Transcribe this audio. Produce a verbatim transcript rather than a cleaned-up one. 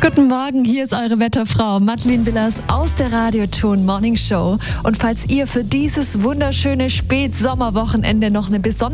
Guten Morgen, hier ist eure Wetterfrau Madeleine Willers aus der Radioton Morning Show. Und falls ihr für dieses wunderschöne Spätsommerwochenende noch eine besondere